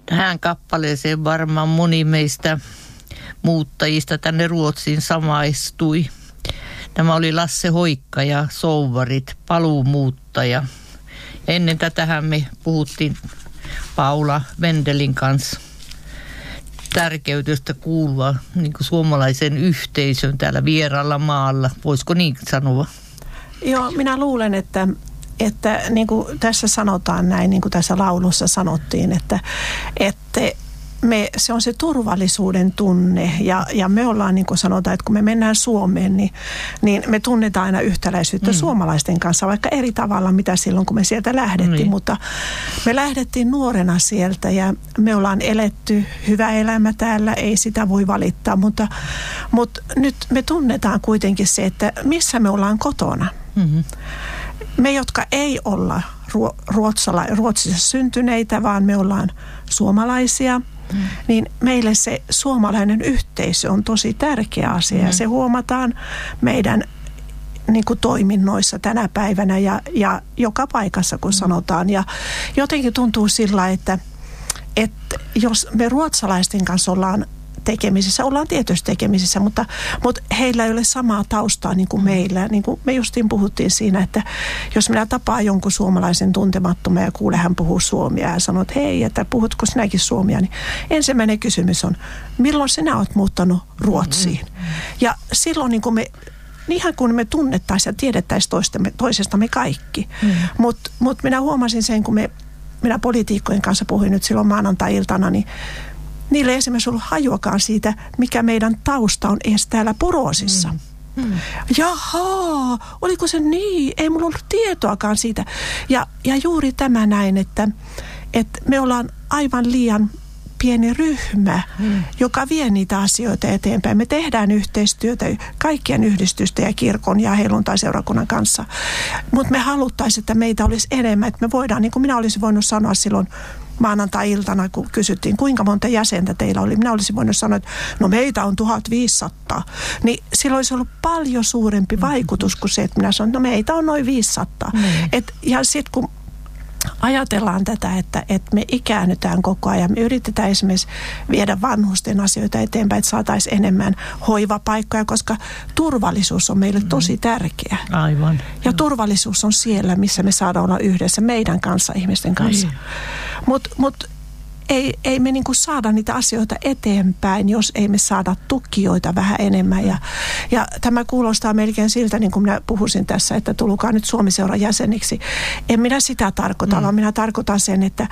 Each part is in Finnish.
Tähän kappaleeseen varmaan moni meistä muuttajista tänne Ruotsiin samaistui. Tämä oli Lasse Hoikka ja Souvarit, paluumuuttaja. Ennen tätähän me puhuttiin Paula Vendelin kanssa tärkeydestä kuulua niin kuin suomalaisen yhteisön täällä vieraalla maalla. Voisiko niin sanoa? Joo, minä luulen, että niin kuin tässä sanotaan näin, niin kuin tässä laulussa sanottiin, että se on se turvallisuuden tunne ja me ollaan, niin kuin sanotaan, että kun me mennään Suomeen, niin me tunnetaan aina yhtäläisyyttä suomalaisten kanssa, vaikka eri tavalla mitä silloin, kun me sieltä lähdettiin, mutta me lähdettiin nuorena sieltä ja me ollaan eletty hyvä elämä täällä, ei sitä voi valittaa, mutta nyt me tunnetaan kuitenkin se, että missä me ollaan kotona. Mm-hmm. Me, jotka ei olla Ruotsissa syntyneitä, vaan me ollaan suomalaisia, niin meille se suomalainen yhteisö on tosi tärkeä asia. Ja se huomataan meidän niin kuin toiminnoissa tänä päivänä ja joka paikassa, kun sanotaan. Ja jotenkin tuntuu sillä, että jos me ruotsalaisten kanssa ollaan tietysti tekemisissä, mutta heillä ei ole samaa taustaa niin kuin meillä. Niin kuin me justiin puhuttiin siinä, että jos minä tapaan jonkun suomalaisen tuntemattoman ja kuule hän puhuu suomia ja sanoo, että hei, että puhutko sinäkin suomia, niin ensimmäinen kysymys on, milloin sinä olet muuttanut Ruotsiin? Ja silloin niin kuin ihan kun me tunnettaisiin ja tiedettäisiin toisestamme kaikki. Mutta minä huomasin sen, kun minä poliitikkojen kanssa puhuin nyt silloin maanantai-iltana, niin niillä ei esimerkiksi ollut hajuakaan siitä, mikä meidän tausta on edes täällä Porosissa. Jaha, oliko se niin? Ei mulla ollut tietoakaan siitä. Ja juuri tämä näin, että me ollaan aivan liian pieni ryhmä, joka vie niitä asioita eteenpäin. Me tehdään yhteistyötä kaikkien yhdistysten ja kirkon ja helluntai-seurakunnan kanssa. Mutta me haluttaisiin, että meitä olisi enemmän. Että me voidaan, niin kuin minä olisin voinut sanoa silloin maanantai-iltana, kun kysyttiin, kuinka monta jäsentä teillä oli. Minä olisin voinut sanoa, että no meitä on 1500. Niin silloin olisi ollut paljon suurempi vaikutus kuin se, että minä sanon, että no meitä on noin 500. Ja sitten kun ajatellaan tätä, että me ikäännytään koko ajan. Me yritetään esimerkiksi viedä vanhusten asioita eteenpäin, että saataisiin enemmän hoivapaikkoja, koska turvallisuus on meille tosi tärkeä. Aivan. Ja turvallisuus on siellä, missä me saadaan olla yhdessä meidän kanssa, ihmisten kanssa. Mutta ei me niinku saada niitä asioita eteenpäin, jos ei me saada tukijoita vähän enemmän. Ja tämä kuulostaa melkein siltä, niin kuin minä puhuisin tässä, että tulkaa nyt Suomi-seuran jäseniksi. En minä sitä tarkoita, vaan minä tarkoitan sen, että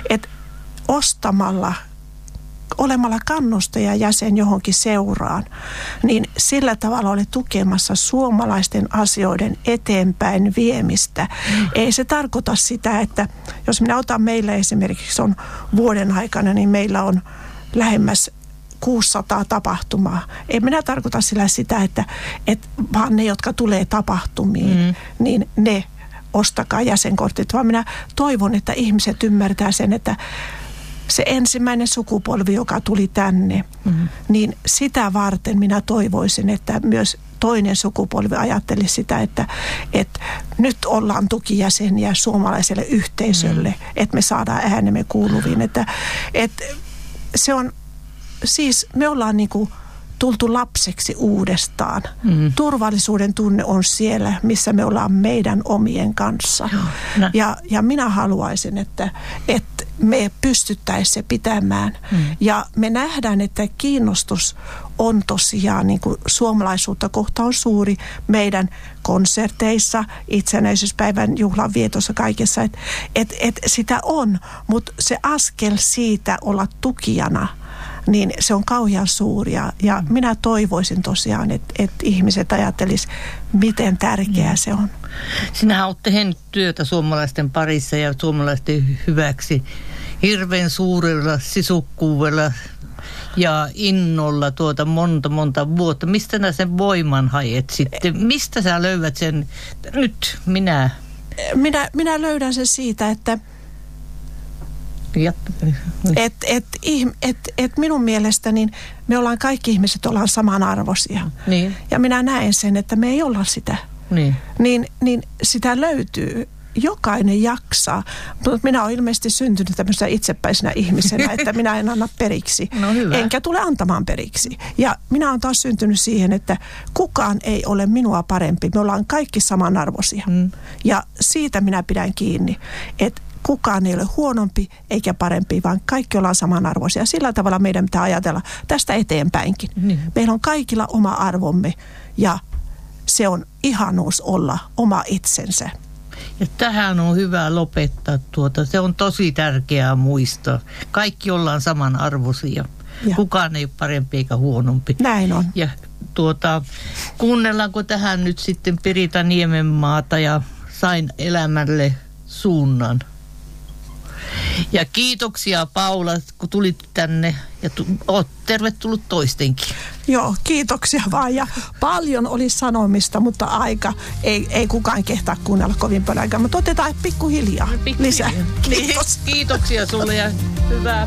ostamalla, olemalla kannustaja jäsen johonkin seuraan, niin sillä tavalla oli tukemassa suomalaisten asioiden eteenpäin viemistä. Ei se tarkoita sitä, että jos minä otan meillä esimerkiksi on vuoden aikana, niin meillä on lähemmäs 600 tapahtumaa. Ei minä tarkoita sillä sitä, että vaan ne, jotka tulee tapahtumiin, niin ne ostakaa jäsenkortit, vaan minä toivon, että ihmiset ymmärtää sen, että se ensimmäinen sukupolvi, joka tuli tänne, niin sitä varten minä toivoisin, että myös toinen sukupolvi ajatteli sitä, että nyt ollaan tukijäseniä suomalaiselle yhteisölle, että me saadaan äänemme kuuluviin. Että se on, siis me ollaan niinku tultu lapseksi uudestaan. Turvallisuuden tunne on siellä, missä me ollaan meidän omien kanssa. Ja minä haluaisin, että me pystyttäisiin se pitämään. Ja me nähdään, että kiinnostus on tosiaan niin kuin suomalaisuutta kohtaan suuri meidän konserteissa, itsenäisyyspäivän juhlan vietossa kaikessa. Että sitä on, mutta se askel siitä olla tukijana, niin se on kauhean suuri. Ja minä toivoisin tosiaan, että ihmiset ajattelisivat, miten tärkeää se on. Sinähän olet tehnyt työtä suomalaisten parissa ja suomalaisten hyväksi hirveän suurella sisukkuudella ja innolla monta vuotta. Mistä sinä sen voiman haet sitten? Mistä sä löydät sen? Nyt Minä löydän sen siitä, että minun mielestäni me ollaan kaikki ihmiset ollaan samanarvoisia. Ja minä näen sen, että me ei olla sitä. Niin sitä löytyy. jokainen jaksaa. Mutta minä olen ilmeisesti syntynyt tämmöisenä itsepäisenä ihmisenä, että minä en anna periksi. No hyvä. Enkä tule antamaan periksi. Ja minä olen taas syntynyt siihen, että kukaan ei ole minua parempi. Me ollaan kaikki samanarvoisia. Ja siitä minä pidän kiinni, että kukaan ei ole huonompi eikä parempi, vaan kaikki ollaan samanarvoisia. Sillä tavalla meidän pitää ajatella tästä eteenpäinkin. Meillä on kaikilla oma arvomme ja se on ihanuus olla oma itsensä. Ja tähän on hyvä lopettaa Se on tosi tärkeää muistaa. Kaikki ollaan samanarvoisia. Kukaan ei ole parempi eikä huonompi. Näin on. Ja kuunnellaanko tähän nyt sitten Pirita Niemenmaata ja Sain elämälle suunnan. Ja kiitoksia Paula, kun tulit tänne ja oot tervetullut toistenkin. Joo, kiitoksia vaan ja paljon oli sanomista, mutta aika ei kukaan kehtaa kuunnella kovin paljon aikaa, mutta otetaan pikkuhiljaa lisää. Kiitos. Kiitoksia sulle ja hyvää